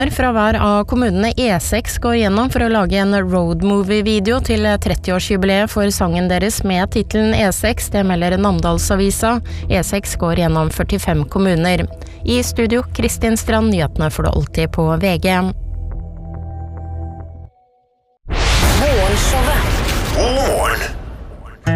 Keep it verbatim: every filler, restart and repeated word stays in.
Fra hver av kommunene E seks går gjennom for å lage en roadmovie-video til tretti-årsjubileet for sangen deres med titelen E seks, det melder Namdalsavisa. E seks går gjennom førtifem kommuner. I studio, Kristin Strand, nyhetene får du alltid på V G. Morgenshowet